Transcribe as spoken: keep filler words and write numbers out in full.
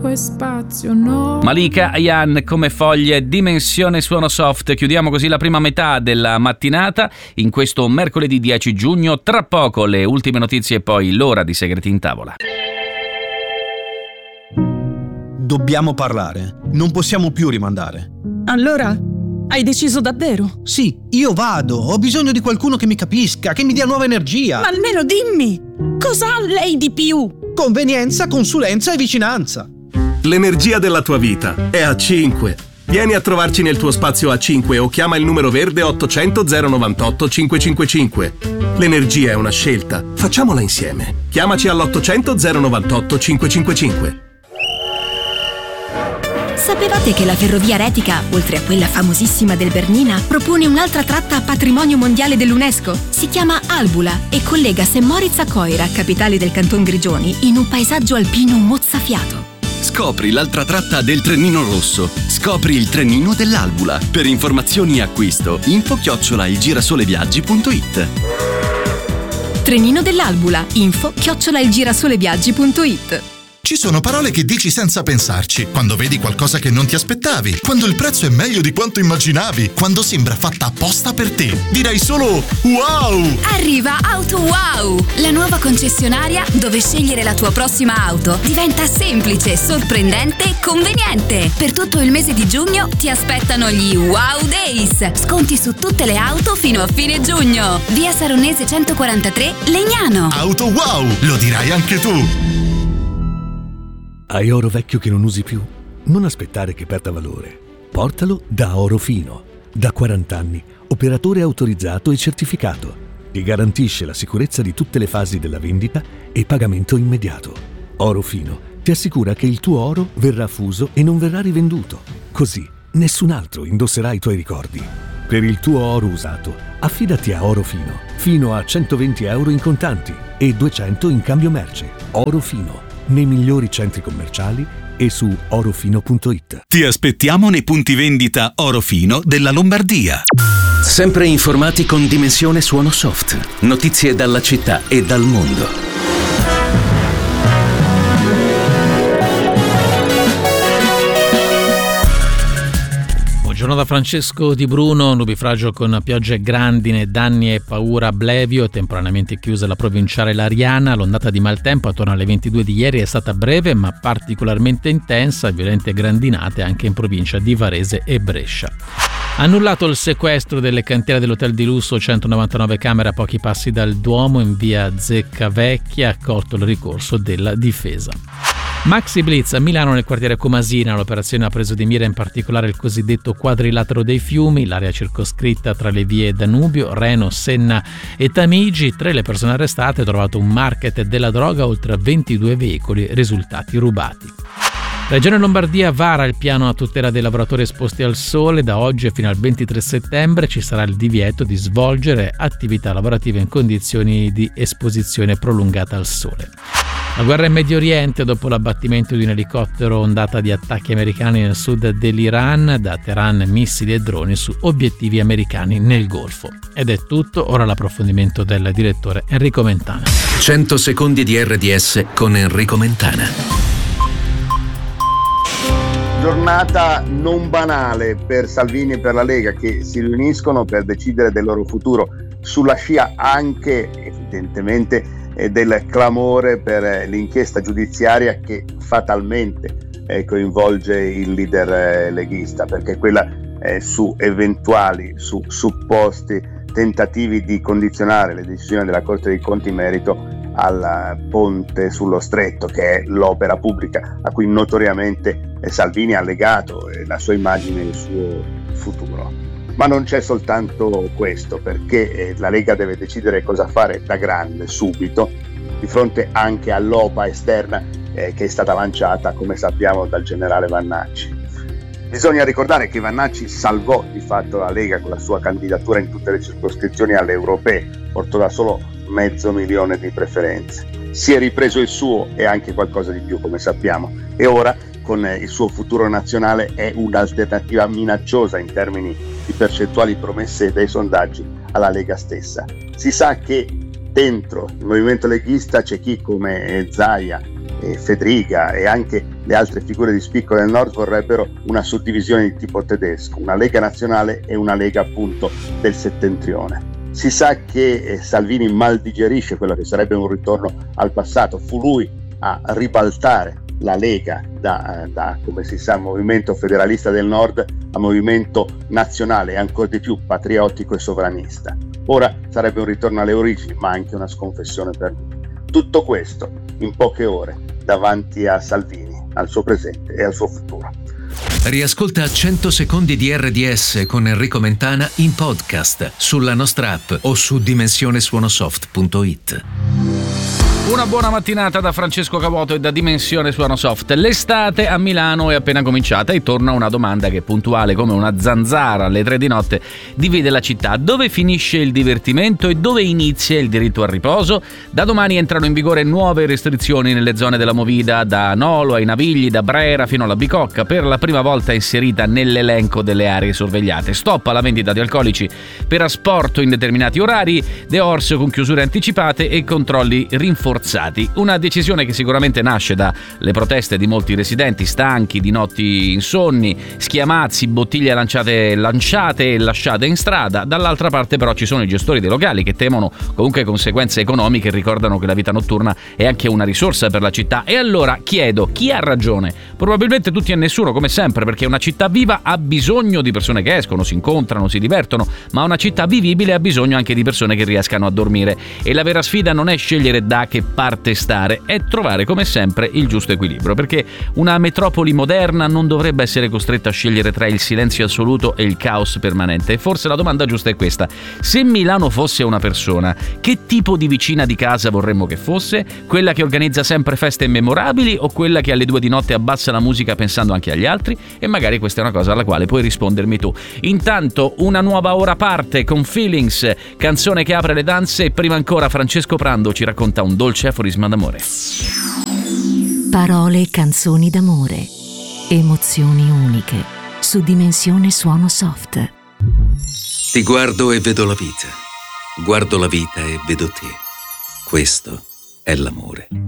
e spazio, no. Malika Ayan come foglie, dimensione suono soft. Chiudiamo così la prima metà della mattinata in questo mercoledì dieci giugno. Tra poco le ultime notizie e poi l'ora di Segreti in Tavola. Dobbiamo parlare, non possiamo più rimandare. Allora, hai deciso davvero? Sì, io vado, ho bisogno di qualcuno che mi capisca, che mi dia nuova energia. Ma almeno dimmi, cosa ha lei di più? Convenienza, consulenza e vicinanza. L'energia della tua vita è A cinque. Vieni a trovarci nel tuo spazio A cinque o chiama il numero verde ottocento zero novantotto cinquecentocinquantacinque. L'energia è una scelta, facciamola insieme. Chiamaci all'ottocento zero novantotto cinquecentocinquantacinque. Sapevate che la ferrovia Retica, oltre a quella famosissima del Bernina, propone un'altra tratta a patrimonio mondiale dell'UNESCO? Si chiama Albula e collega Saint Moritz a Coira, capitale del Canton Grigioni, in un paesaggio alpino mozzafiato. Scopri l'altra tratta del Trenino Rosso. Scopri il trenino dell'Albula. Per informazioni e acquisto, info chiocciola il girasoleviaggi punto it. Trenino dell'Albula. Info chiocciola il girasoleviaggi punto it. Ci sono parole che dici senza pensarci, quando vedi qualcosa che non ti aspettavi, quando il prezzo è meglio di quanto immaginavi, quando sembra fatta apposta per te. Direi solo wow! Arriva Auto Wow, la nuova concessionaria dove scegliere la tua prossima auto diventa semplice, sorprendente e conveniente. Per tutto il mese di giugno ti aspettano gli Wow Days, sconti su tutte le auto fino a fine giugno. Via Saronese centoquarantatré, Legnano. Auto Wow, lo dirai anche tu! Hai oro vecchio che non usi più? Non aspettare che perda valore. Portalo da Oro Fino. Da quaranta anni, operatore autorizzato e certificato. Ti garantisce la sicurezza di tutte le fasi della vendita e pagamento immediato. Oro Fino ti assicura che il tuo oro verrà fuso e non verrà rivenduto. Così nessun altro indosserà i tuoi ricordi. Per il tuo oro usato, affidati a Oro Fino. Fino a centoventi euro in contanti e duecento in cambio merce. Oro Fino. Nei migliori centri commerciali e su orofino punto it. Ti aspettiamo nei punti vendita Orofino della Lombardia. Sempre informati con Dimensione Suono Soft. Notizie dalla città e dal mondo. Buongiorno da Francesco Di Bruno. Nubifragio con piogge, grandine, danni e paura a Blevio, temporaneamente chiusa la provinciale Lariana. L'ondata di maltempo attorno alle ventidue di ieri è stata breve ma particolarmente intensa, violente grandinate anche in provincia di Varese e Brescia. Annullato il sequestro delle cantiere dell'hotel di lusso centonovantanove camere a pochi passi dal Duomo in via Zecca Vecchia, accolto il ricorso della difesa. Maxi Blitz a Milano nel quartiere Comasina. L'operazione ha preso di mira in particolare il cosiddetto quadrilatero dei fiumi, l'area circoscritta tra le vie Danubio, Reno, Senna e Tamigi. Tra le persone arrestate è trovato un market della droga, oltre a ventidue veicoli risultati rubati. Regione Lombardia vara il piano a tutela dei lavoratori esposti al sole. Da oggi fino al ventitré settembre ci sarà il divieto di svolgere attività lavorative in condizioni di esposizione prolungata al sole. La guerra in Medio Oriente dopo l'abbattimento di un elicottero ondata di attacchi americani nel sud dell'Iran, da Teheran missili e droni su obiettivi americani nel Golfo. Ed è tutto, ora l'approfondimento del direttore Enrico Mentana. cento secondi di R D S con Enrico Mentana. Giornata non banale per Salvini e per la Lega, che si riuniscono per decidere del loro futuro, sulla scia anche evidentemente del clamore per l'inchiesta giudiziaria che fatalmente eh, coinvolge il leader eh, leghista, perché quella eh, su eventuali, su supposti tentativi di condizionare le decisioni della Corte dei Conti in merito al ponte sullo Stretto, che è l'opera pubblica a cui notoriamente eh, Salvini ha legato eh, la sua immagine e il suo futuro. Ma non c'è soltanto questo, perché eh, la Lega deve decidere cosa fare da grande subito, di fronte anche all'opa esterna eh, che è stata lanciata, come sappiamo, dal generale Vannacci. Bisogna ricordare che Vannacci salvò di fatto la Lega con la sua candidatura in tutte le circoscrizioni alle europee, portò da solo mezzo milione di preferenze. Si è ripreso il suo e anche qualcosa di più, come sappiamo, e ora con il suo futuro nazionale è un'alternativa minacciosa in termini di percentuali promesse dai sondaggi alla Lega stessa. Si sa che dentro il movimento leghista c'è chi come Zaia e Federica e anche le altre figure di spicco del Nord vorrebbero una suddivisione di tipo tedesco, una Lega nazionale e una Lega appunto del settentrione. Si sa che eh, Salvini mal digerisce quello che sarebbe un ritorno al passato, fu lui a ribaltare la Lega da, da, come si sa, movimento federalista del Nord a movimento nazionale e ancora di più patriottico e sovranista. Ora sarebbe un ritorno alle origini, ma anche una sconfessione per lui. Tutto questo in poche ore davanti a Salvini, al suo presente e al suo futuro. Riascolta cento secondi di R D S con Enrico Mentana in podcast sulla nostra app o su dimensione suonosoft punto it. Una buona mattinata da Francesco Cavuoto e da Dimensione Suonosoft. L'estate a Milano è appena cominciata e torna una domanda che, puntuale come una zanzara alle tre di notte, divide la città. Dove finisce il divertimento e dove inizia il diritto al riposo? Da domani entrano in vigore nuove restrizioni nelle zone della Movida, da Nolo ai Navigli, da Brera fino alla Bicocca, per la prima volta inserita nell'elenco delle aree sorvegliate. Stop alla vendita di alcolici per asporto in determinati orari, The Horse con chiusure anticipate e controlli rinforzati. Una decisione che sicuramente nasce dalle proteste di molti residenti stanchi di notti insonni, schiamazzi, bottiglie lanciate, lanciate e lasciate in strada. Dall'altra parte però ci sono i gestori dei locali che temono comunque conseguenze economiche e ricordano che la vita notturna è anche una risorsa per la città. E allora chiedo, chi ha ragione? Probabilmente tutti e nessuno, come sempre, perché una città viva ha bisogno di persone che escono, si incontrano, si divertono, ma una città vivibile ha bisogno anche di persone che riescano a dormire. E la vera sfida non è scegliere da che parte stare, è trovare come sempre il giusto equilibrio, perché una metropoli moderna non dovrebbe essere costretta a scegliere tra il silenzio assoluto e il caos permanente. E forse la domanda giusta è questa: se Milano fosse una persona, che tipo di vicina di casa vorremmo che fosse? Quella che organizza sempre feste memorabili o quella che alle due di notte abbassa la musica pensando anche agli altri? E magari questa è una cosa alla quale puoi rispondermi tu. Intanto una nuova ora parte con Feelings, canzone che apre le danze, e prima ancora Francesco Prando ci racconta un dolce aforisma d'amore. Parole e canzoni d'amore, emozioni uniche, su Dimensione Suonosoft. Ti guardo e vedo la vita, guardo la vita e vedo te. Questo è l'amore.